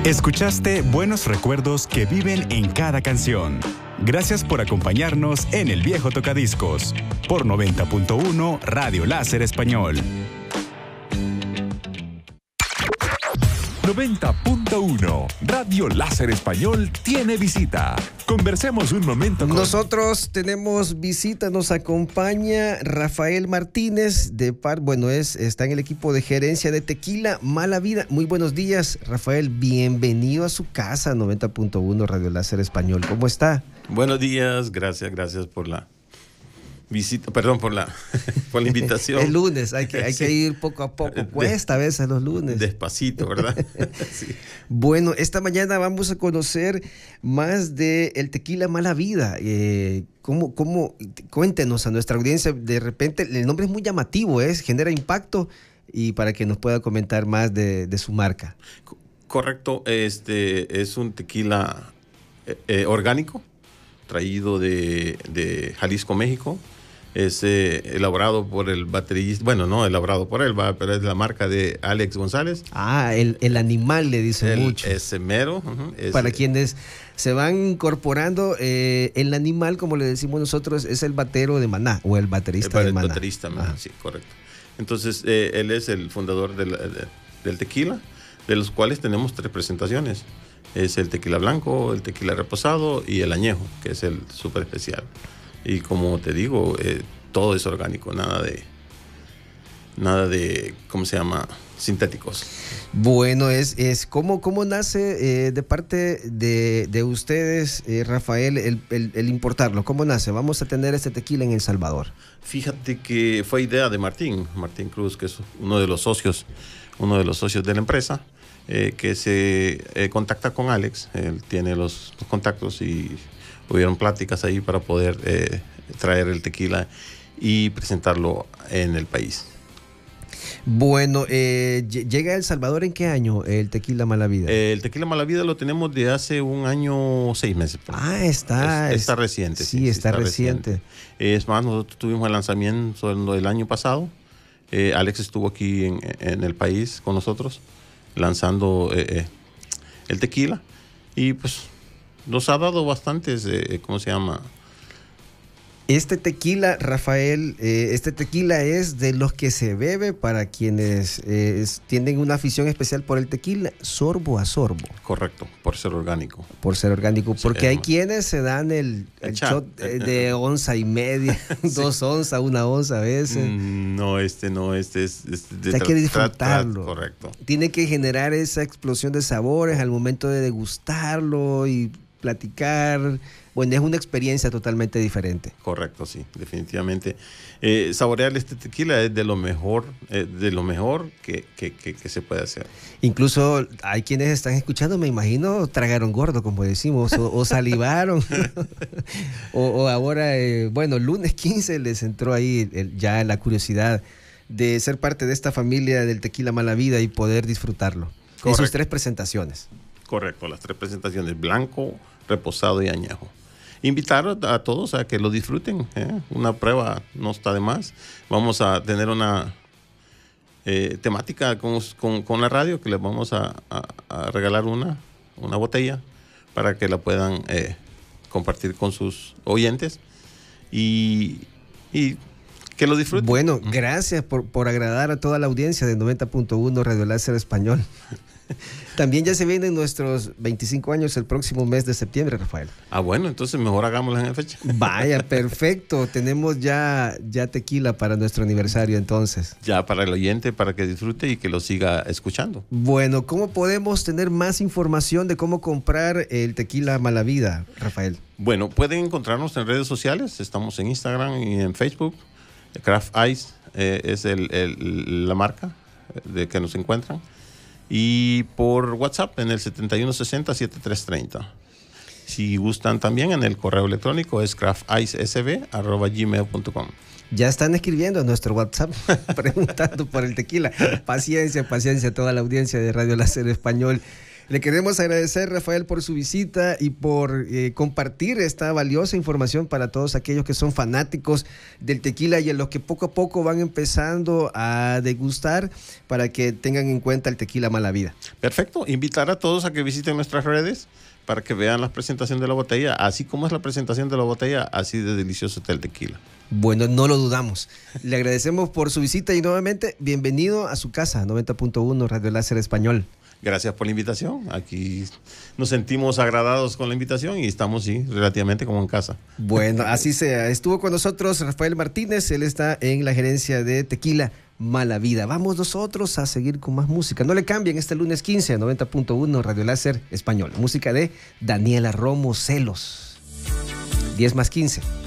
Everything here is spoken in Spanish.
Escuchaste buenos recuerdos que viven en cada canción. Gracias por acompañarnos en El Viejo Tocadiscos por 90.1 Radio Láser Español. 90.1 Radio Láser Español tiene visita. Conversemos un momento con... Nosotros tenemos visita, nos acompaña Rafael Martínez, está en el equipo de gerencia de Tequila Mala Vida. Muy buenos días, Rafael, bienvenido a su casa, 90.1 Radio Láser Español. ¿Cómo está? Buenos días, gracias por la visita, por la invitación. El lunes, hay que ir poco a poco, cuesta a veces los lunes. Despacito, ¿verdad? Sí. Bueno, esta mañana vamos a conocer más de el Tequila Mala Vida. Cuéntenos a nuestra audiencia, de repente el nombre es muy llamativo, genera impacto, y para que nos pueda comentar más de su marca. Correcto, es un tequila orgánico, traído de Jalisco, México. Es elaborado por el baterista, bueno, no elaborado por él, pero es la marca de Alex González. El animal, le dicen mucho. Ese mero. Para quienes se van incorporando, el animal, como le decimos nosotros, es el batero de Maná, o el baterista de Maná. El baterista, sí, correcto. Entonces, él es el fundador del tequila, de los cuales tenemos 3 presentaciones. Es el tequila blanco, el tequila reposado y el añejo, que es el súper especial. Y como te digo, todo es orgánico, nada de ¿cómo se llama? Sintéticos. Bueno, ¿cómo nace de parte de ustedes, Rafael, el importarlo? ¿Cómo nace? Vamos a tener este tequila en El Salvador. Fíjate que fue idea de Martín Cruz, que es uno de los socios de la empresa, que se contacta con Alex. Él tiene los contactos y hubieron pláticas ahí para poder traer el tequila y presentarlo en el país. Bueno, ¿llega a El Salvador en qué año el Tequila Mala Vida? El Tequila Mala Vida lo tenemos de hace 1 año 6 meses. Está reciente. Sí, está reciente. Es más, nosotros tuvimos el lanzamiento el año pasado. Alex estuvo aquí en el país con nosotros, lanzando el tequila, y pues nos ha dado bastantes, ¿cómo se llama? Este tequila, Rafael, es de los que se bebe para quienes tienen una afición especial por el tequila, sorbo a sorbo. Correcto, por ser orgánico. Porque hay quienes se dan el shot de 1.5 onzas, 2 onzas, 1 onza a veces. No, este es hay que disfrutarlo. Correcto. Tiene que generar esa explosión de sabores al momento de degustarlo y platicar. Bueno, es una experiencia totalmente diferente. Correcto, sí, definitivamente. Saborear este tequila es de lo mejor que se puede hacer. Incluso hay quienes están escuchando, me imagino, tragaron gordo, como decimos, o salivaron. o ahora, lunes 15 les entró ahí ya la curiosidad de ser parte de esta familia del Tequila Mala Vida y poder disfrutarlo. Correcto. En sus 3 presentaciones. Correcto, las 3 presentaciones, blanco, reposado y añejo. Invitar a todos a que lo disfruten, una prueba no está de más. Vamos a tener una temática con la radio, que les vamos a regalar una botella para que la puedan compartir con sus oyentes y que lo disfruten. Bueno, gracias por agradar a toda la audiencia de 90.1 Radio Láser Español. También ya se vienen nuestros 25 años el próximo mes de septiembre, Rafael. Bueno, entonces mejor hagámoslo en la fecha. Vaya, perfecto. Tenemos ya tequila para nuestro aniversario, entonces. Ya para el oyente, para que disfrute y que lo siga escuchando. Bueno, ¿cómo podemos tener más información de cómo comprar el Tequila Mala Vida, Rafael? Bueno, pueden encontrarnos en redes sociales. Estamos en Instagram y en Facebook. Craft Ice es la marca de que nos encuentran. Y por WhatsApp en el 7160-7330. Si gustan también, en el correo electrónico es crafticesb@gmail.com. Ya están escribiendo en nuestro WhatsApp preguntando por el tequila. Paciencia a toda la audiencia de Radio Láser Español. Le queremos agradecer, Rafael, por su visita y por compartir esta valiosa información para todos aquellos que son fanáticos del tequila y a los que poco a poco van empezando a degustar, para que tengan en cuenta el tequila Mala Vida. Perfecto. Invitar a todos a que visiten nuestras redes para que vean la presentación de la botella. Así como es la presentación de la botella, así de delicioso está el tequila. Bueno, no lo dudamos. Le agradecemos por su visita y nuevamente bienvenido a su casa, 90.1 Radio Láser Español. Gracias por la invitación. Aquí nos sentimos agradados con la invitación y estamos, sí, relativamente como en casa. Bueno, así sea. Estuvo con nosotros Rafael Martínez, él está en la gerencia de Tequila Mala Vida. Vamos nosotros a seguir con más música. No le cambien, este lunes 15 a 90.1 Radio Láser Español. Música de Daniela Romo, Celos. 10 más 15.